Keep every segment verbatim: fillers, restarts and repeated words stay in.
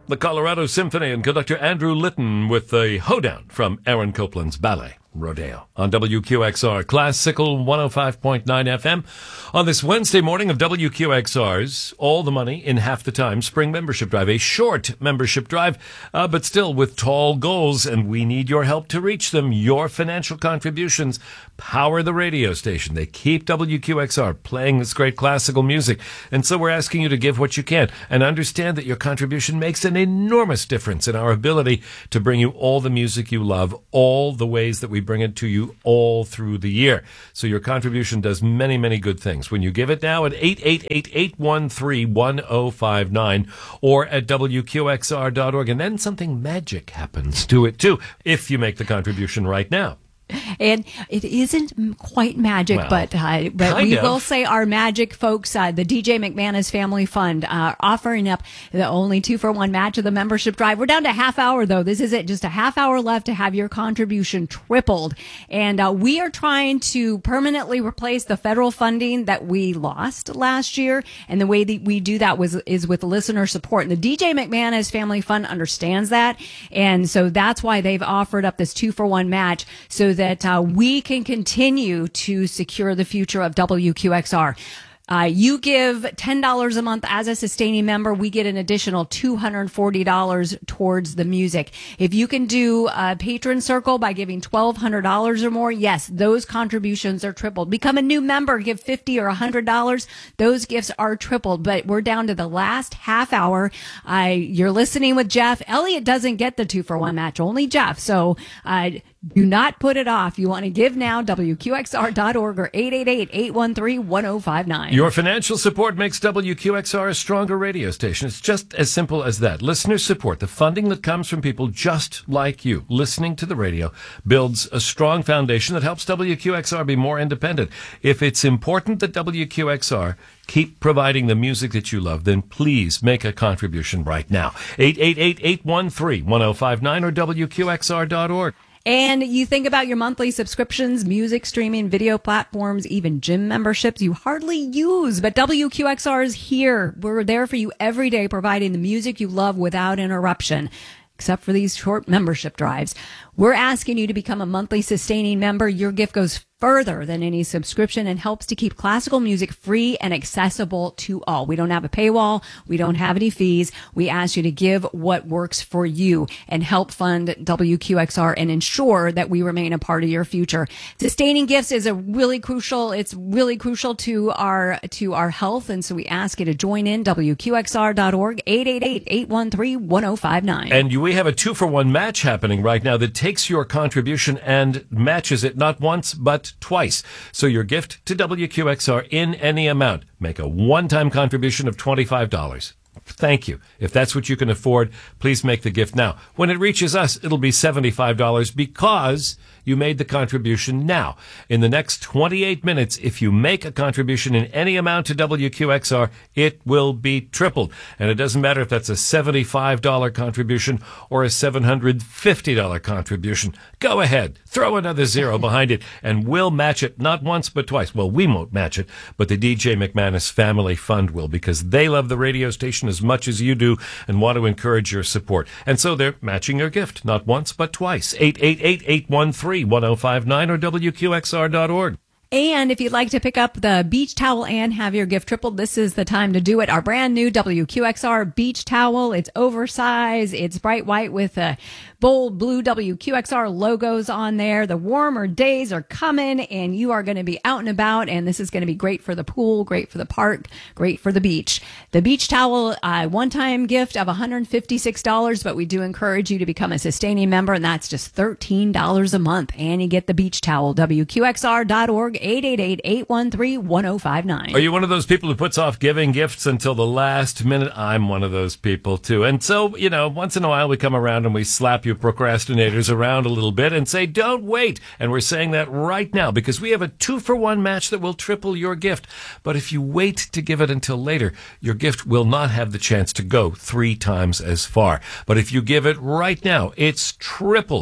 The Colorado Symphony and conductor Andrew Litton with the Hoedown from Aaron Copland's Ballet Rodeo on W Q X R Classical one oh five point nine F M on this Wednesday morning of W Q X R's All the Money in Half the Time Spring Membership Drive, a short membership drive, uh, but still with tall goals, and we need your help to reach them. Your financial contributions power the radio station. They keep W Q X R playing this great classical music, and so we're asking you to give what you can and understand that your contribution makes an enormous difference in our ability to bring you all the music you love, all the ways that we bring it to you all through the year. So your contribution does many, many good things. When you give it now at eight eight eight, eight one three, one oh five nine or at W Q X R dot org, and then something magic happens to it too if you make the contribution right now. And it isn't quite magic, Well, but uh, but we of. will say our magic folks, uh, the D J McManus Family Fund, uh, offering up the only two for one match of the membership drive. We're down to a half hour, though. This is it. Just a half hour left to have your contribution tripled. And uh, we are trying to permanently replace the federal funding that we lost last year. And the way that we do that was is with listener support. And the D J McManus Family Fund understands that. And so that's why they've offered up this two for one match so that uh, we can continue to secure the future of W Q X R. Uh, you give ten dollars a month as a sustaining member, we get an additional two hundred forty dollars towards the music. If you can do a patron circle by giving twelve hundred dollars or more, yes, those contributions are tripled. Become a new member, give fifty dollars or one hundred dollars. Those gifts are tripled, but we're down to the last half hour. Uh, you're listening with Jeff. Elliot doesn't get the two for one match, only Jeff. So, uh, do not put it off. You want to give now, W Q X R dot org or eight eight eight, eight one three, one oh five nine. Your financial support makes W Q X R a stronger radio station. It's just as simple as that. Listener support, the funding that comes from people just like you, listening to the radio, builds a strong foundation that helps W Q X R be more independent. If it's important that W Q X R keep providing the music that you love, then please make a contribution right now. eight eight eight, eight one three, one oh five nine or W Q X R dot org. And you think about your monthly subscriptions, music streaming, video platforms, even gym memberships you hardly use. But W Q X R is here. We're there for you every day, providing the music you love without interruption, except for these short membership drives. We're asking you to become a monthly sustaining member. Your gift goes further than any subscription and helps to keep classical music free and accessible to all. We don't have a paywall. We don't have any fees. We ask you to give what works for you and help fund W Q X R and ensure that we remain a part of your future. Sustaining gifts is a really crucial, it's really crucial to our, to our health. And so we ask you to join in, W Q X R dot org, eight eight eight, eight one three, one oh five nine. And we have a two for one match happening right now that takes your contribution and matches it not once, but twice. So your gift to W Q X R in any amount. Make a one-time contribution of twenty-five dollars. Thank you. If that's what you can afford, please make the gift now. When it reaches us, it'll be seventy-five dollars because you made the contribution now. In the next twenty-eight minutes, if you make a contribution in any amount to W Q X R, it will be tripled. And it doesn't matter if that's a seventy-five dollars contribution or a seven hundred fifty dollars contribution. Go ahead, throw another zero behind it, and we'll match it not once but twice. Well, we won't match it, but the D J McManus Family Fund will, because they love the radio station as much as you do and want to encourage your support. And so they're matching your gift not once but twice. eight eight eight, eight one three, one oh five nine or W Q X R dot org. And if you'd like to pick up the beach towel and have your gift tripled, this is the time to do it. Our brand new W Q X R beach towel. It's oversized. It's bright white with a bold blue W Q X R logos on there. The warmer days are coming and you are going to be out and about, and this is going to be great for the pool, great for the park, great for the beach. The beach towel, uh, one-time gift of one hundred fifty-six dollars, but we do encourage you to become a sustaining member, and that's just thirteen dollars a month. And you get the beach towel. W Q X R dot org, eight eight eight, eight one three, one oh five nine. Are you one of those people who puts off giving gifts until the last minute? I'm one of those people too. And so, you know, once in a while we come around and we slap you procrastinators around a little bit and say, don't wait. And we're saying that right now because we have a two for one match that will triple your gift. But if you wait to give it until later, your gift will not have the chance to go three times as far. But if you give it right now, it's tripled.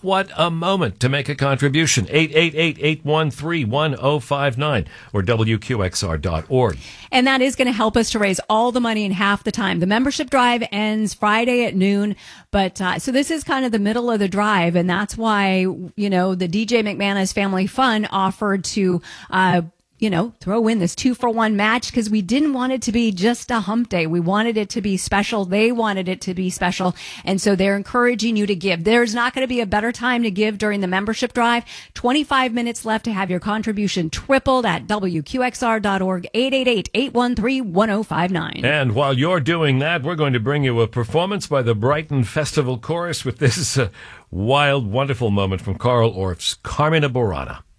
What a moment to make a contribution. eight eight eight, eight one three, one oh five nine or W Q X R dot org. And that is going to help us to raise all the money in half the time. The membership drive ends Friday at noon. But uh, so this is kind of the middle of the drive. And that's why, you know, the D J McManus Family Fun offered to uh you know, throw in this two for one match because we didn't want it to be just a hump day. We wanted it to be special. They wanted it to be special. And so they're encouraging you to give. There's not going to be a better time to give during the membership drive. twenty-five minutes left to have your contribution tripled at W Q X R dot org, eight eight eight, eight one three, one oh five nine. And while you're doing that, we're going to bring you a performance by the Brighton Festival Chorus with this uh, wild, wonderful moment from Carl Orff's Carmina Burana.